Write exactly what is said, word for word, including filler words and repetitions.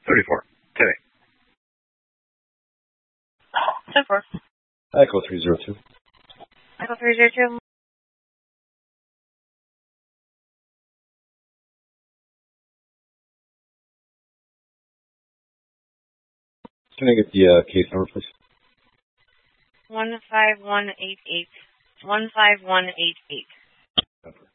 thirty-four. Today. ten four. Echo three zero two. Echo three zero two. Can I get the uh, case number, please? One five one eight eight. One five one eight eight.